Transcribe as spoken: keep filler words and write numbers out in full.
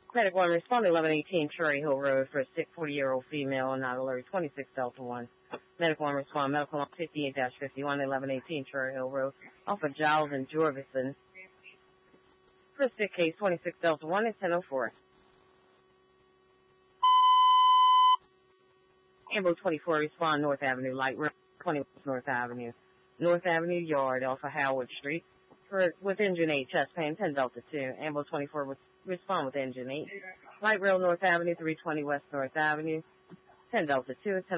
Medic one, respond to eleven eighteen Cherry Hill Road for a sick forty-year-old female, not alert, twenty-six Delta one. Medic one, respond, medical fifty-eight fifty-one, eleven eighteen Cherry Hill Road, off of Giles and Jorvison. For a sick case, twenty-six Delta one at ten oh four. Ambo twenty-four, respond North Avenue, Light Rail, twenty North Avenue. North Avenue Yard, off of Howard Street. For, with engine eight, chest pain, ten Delta two. Ambo twenty-four, with, respond with engine eight. Light Rail, North Avenue, three twenty West North Avenue, ten Delta two, ten